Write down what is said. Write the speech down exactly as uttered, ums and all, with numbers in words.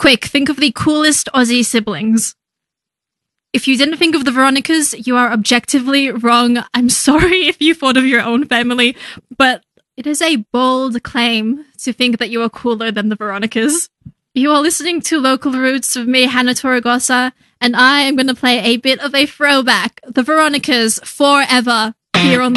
Quick, think of the coolest Aussie siblings. If you didn't think of the Veronicas, you are objectively wrong. I'm sorry if you thought of your own family, but it is a bold claim to think that you are cooler than the Veronicas. You are listening to Local Roots with me, Hannah Torregosa, and I am going to play a bit of a throwback. The Veronicas, Forever, here on